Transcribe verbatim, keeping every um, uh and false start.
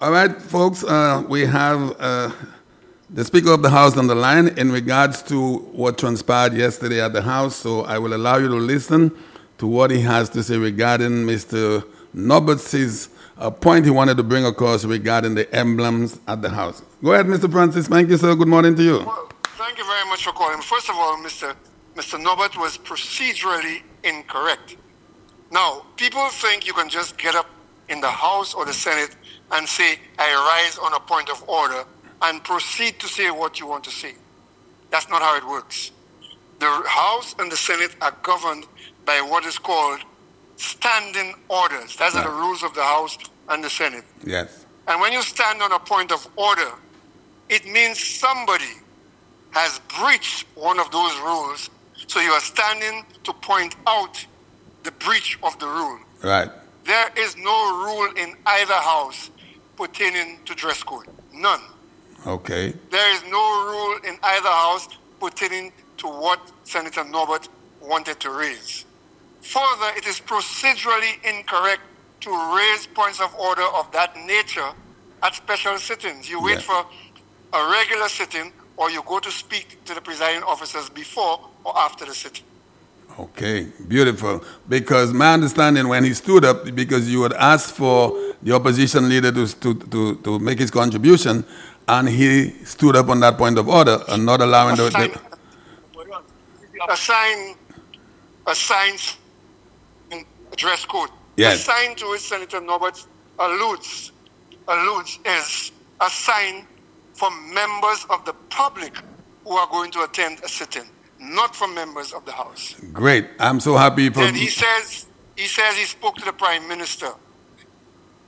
All right, folks, uh, we have uh, the Speaker of the House on the line in regards to what transpired yesterday at the House, so I will allow you to listen to what he has to say regarding Mister Norbert's uh, point he wanted to bring across regarding the emblems at the House. Go ahead, Mister Francis. Thank you, sir. Good morning to you. Well, thank you very much for calling. First of all, Mister Mister Norbert was procedurally incorrect. Now, people think you can just get up in the House or the Senate and say, I rise on a point of order, and proceed to say what you want to say. That's not how it works. The House and the Senate are governed by what is called standing orders. Those are the rules of the House and the Senate. Yes. And when you stand on a point of order, it means somebody has breached one of those rules, so you are standing to point out the breach of the rule. Right. There is no rule in either house pertaining to dress code. None. Okay. There is no rule in either house pertaining to what Senator Norbert wanted to raise. Further, it is procedurally incorrect to raise points of order of that nature at special sittings. You wait Yes. for a regular sitting, or you go to speak to the presiding officers before or after the sitting. Okay, beautiful. Because my understanding when he stood up, because you had asked for the opposition leader to, to, to, to make his contribution, and he stood up on that point of order and not allowing the... Assign, the assign, assign dress code. Yes. The sign to which Senator Norbert alludes, alludes is a sign for members of the public who are going to attend a sitting, not for members of the House. Great. I'm so happy for... Then he says, he says he spoke to the Prime Minister.